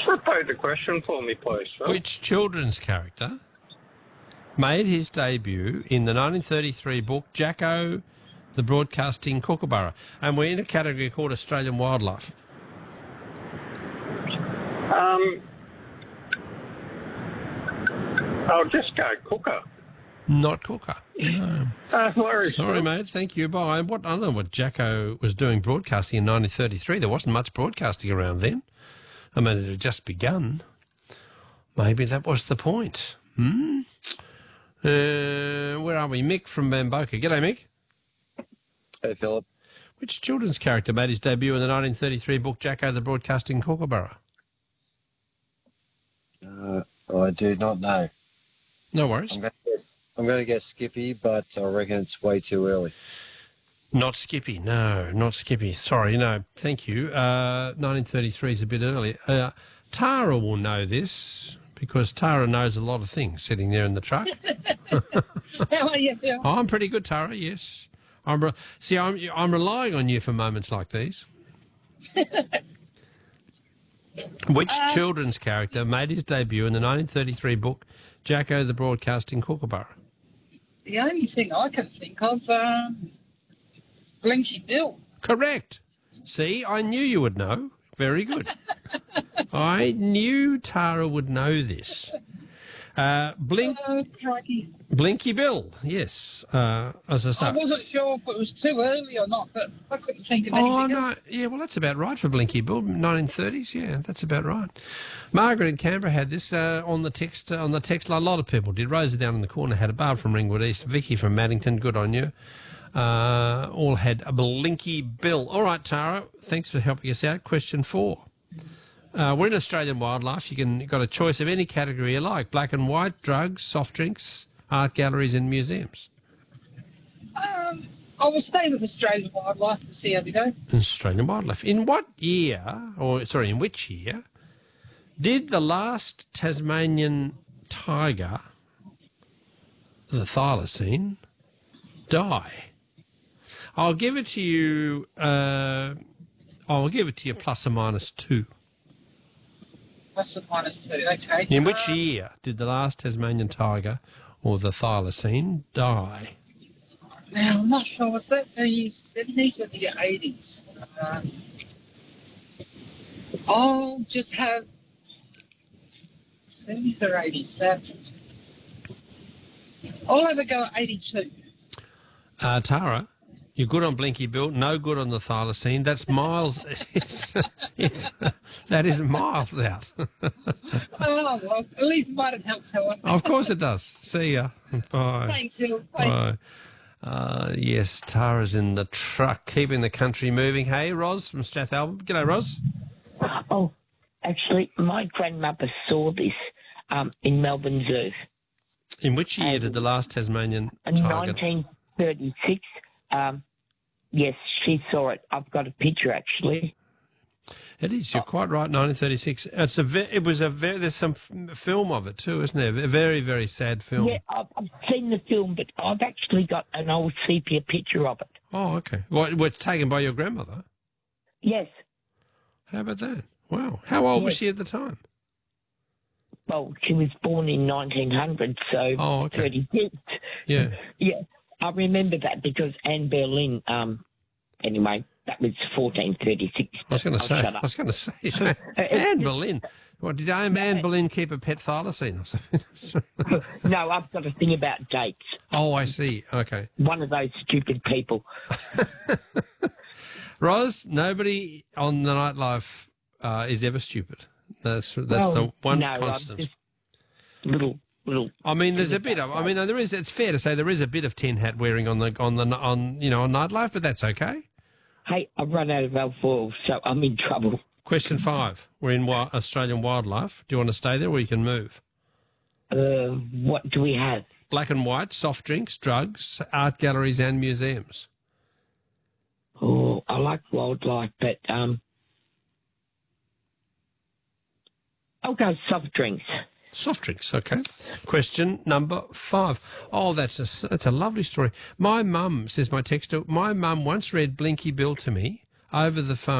repeat the question for me, please, sir. Which children's character made his debut in the 1933 book Jacko the Broadcasting Kookaburra? And we're in a category called Australian Wildlife. I'll just go Cooker. Not Cooker. No. Sorry, Sorry, mate. Thank you. Bye. I don't know what Jacko was doing broadcasting in 1933. There wasn't much broadcasting around then. I mean, it had just begun. Maybe that was the point. Where are we? Mick from Bamboka. G'day, Mick. Hey, Philip. Which children's character made his debut in the 1933 book Jacko the Broadcasting Kookaburra? I do not know. No worries. I'm going to guess Skippy, but I reckon it's way too early. Not Skippy. No, not Skippy. Sorry, no. Thank you. 1933 is a bit early. Tara will know this because Tara knows a lot of things sitting there in the truck. How are you, Phil? I'm pretty good, Tara, yes. I'm relying on you for moments like these. Which children's character made his debut in the 1933 book Jacko the Broadcasting Kookaburra? The only thing I can think of is Blinky Bill. Correct. See, I knew you would know. Very good. I knew Tara would know this. Crikey. Blinky Bill, yes. As I say. I wasn't sure if it was too early or not, but I couldn't think of anything else. No. Yeah, well, that's about right for Blinky Bill, 1930s. Yeah, that's about right. Margaret in Canberra had this on the text. A lot of people did. Rosa down in the corner had a Barb from Ringwood East. Vicky from Maddington, good on you. All had a Blinky Bill. All right, Tara, thanks for helping us out. Question 4. We're in Australian Wildlife. You've got a choice of any category you like. Black and white, drugs, soft drinks, art galleries and museums. I will stay with Australian Wildlife and see how we go. Australian Wildlife. In which year, did the last Tasmanian tiger, the thylacine, die? I'll give it to you plus or minus 2. Plus or minus 2, okay. In which year did the last Tasmanian tiger or the thylacine die? Now, I'm not sure. Was that the 70s or the 80s? I'll just have 70s or 80s. I'll have a go at 82. Tara, you're good on Blinky Bill, no good on the thylacine. That's miles. That is miles out. Oh, well, at least might have helped someone. Of course it does. See ya. Bye. Thanks, Phil. Bye. Yes, Tara's in the truck, keeping the country moving. Hey, Ros from Strathalbyn. G'day, Ros. Oh, actually, my grandmother saw this in Melbourne Zoo. In which year did the last Tasmanian in tiger? 1936. Yes, she saw it. I've got a picture, actually. It is. You're quite right. 1936. There's some film of it too, isn't there? A very, very sad film. Yeah, I've seen the film, but I've actually got an old sepia picture of it. Oh, okay. Well, it's taken by your grandmother? Yes. How about that? Wow. How old was she at the time? Well, she was born in 1900, so 36. Yeah. Yeah, I remember that because Anne Boleyn, anyway, that was 1436. I was going to say, Anne Boleyn. What, did Anne Boleyn keep a pet thylacine or something? No, I've got a thing about dates. Oh, I see. Okay. One of those stupid people. Ros, nobody on the Nightlife is ever stupid. That's the one constant. Just little. I mean, there's a bit of. I mean, there is. It's fair to say there is a bit of tin hat wearing on Nightlife, but that's okay. Hey, I've run out of alfoil, so I'm in trouble. Question 5. We're in Australian Wildlife. Do you want to stay there or you can move? What do we have? Black and white, soft drinks, drugs, art galleries and museums. Oh, I like wildlife, but I'll go soft drinks. Soft drinks, okay. Question number 5. Oh, that's a lovely story. My mum, says my texter, my mum once read Blinky Bill to me over the phone.